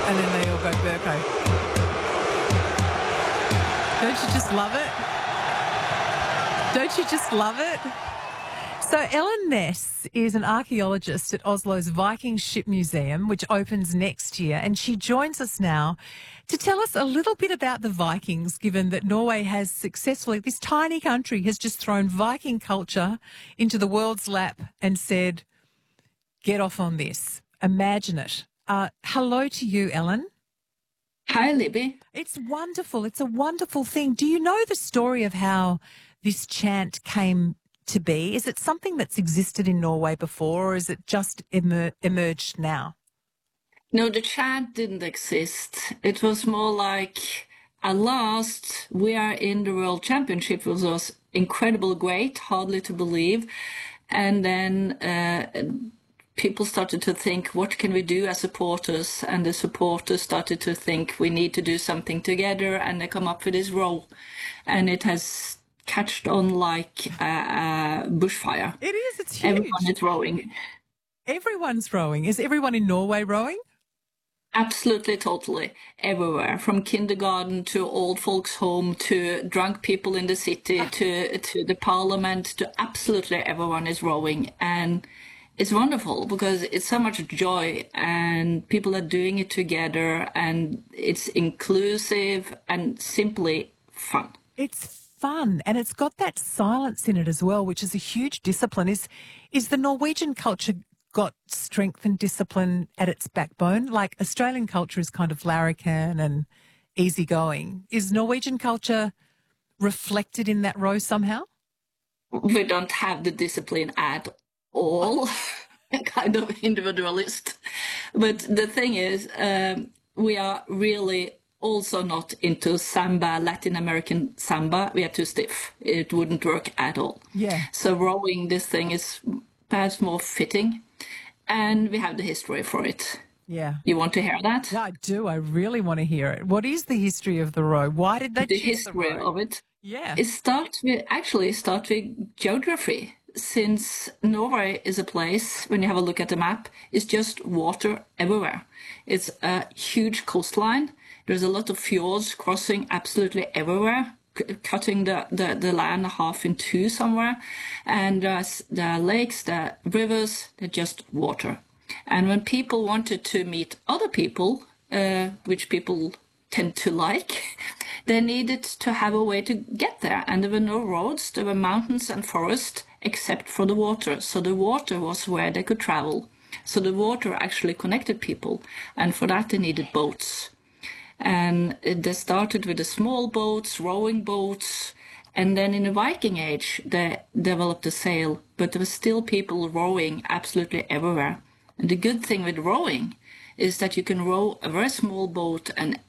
And then they all go Burko. Don't you just love it? Don't you just love it? So Ellen Ness is an archaeologist at Oslo's Viking Ship Museum, which opens next year, and she joins us now to tell us a little bit about the Vikings, given that Norway has successfully, this tiny country has just thrown Viking culture into the world's lap and said, get off on this. Imagine it. Hello to you, Ellen. Hi, Libby. It's wonderful. It's a wonderful thing. Do you know the story of how this chant came to be? Is it something that's existed in Norway before, or is it just emerged now? No, the chant didn't exist. It was more like, at last, we are in the World Championship, which was incredible, great, hardly to believe. And then people started to think, what can we do as supporters? And the supporters started to think, we need to do something together, and they come up with this row. And it has catched on like bushfire. It is. It's huge. Everyone is rowing. Everyone's rowing. Is everyone in Norway rowing? Absolutely, totally. Everywhere. From kindergarten to old folks' home to drunk people in the city to the parliament to absolutely everyone is rowing. And it's wonderful because it's so much joy and people are doing it together and it's inclusive and simply fun. It's fun, and it's got that silence in it as well, which is a huge discipline. Is the Norwegian culture got strength and discipline at its backbone? Like Australian culture is kind of larrikin and easygoing. Is Norwegian culture reflected in that row somehow? We don't have the discipline at all. Kind of individualist. But the thing is, we are really also not into samba, Latin American samba. We are too stiff. It wouldn't work at all. Yeah. So rowing this thing is perhaps more fitting. And we have the history for it. Yeah. You want to hear that? Yeah, I do. I really want to hear it. What is the history of the row? Why did they The choose the history row? of it. Yeah. It starts with geography. Since Norway is a place, when you have a look at the map, it's just water everywhere. It's a huge coastline. There's a lot of fjords crossing absolutely everywhere, cutting the land half in two somewhere. And the lakes, the rivers, they're just water. And when people wanted to meet other people, which people tend to like, they needed to have a way to get there. And there were no roads, there were mountains and forests, except for the water. So the water was where they could travel. So the water actually connected people. And for that, they needed boats. And they started with the small boats, rowing boats. And then in the Viking Age, they developed a sail. But there were still people rowing absolutely everywhere. And the good thing with rowing is that you can row a very small boat and